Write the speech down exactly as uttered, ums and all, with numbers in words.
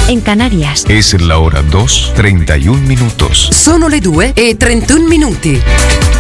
en Canarias. Es la hora dos, treinta y un minutos. Sono le due e trentuno minuti.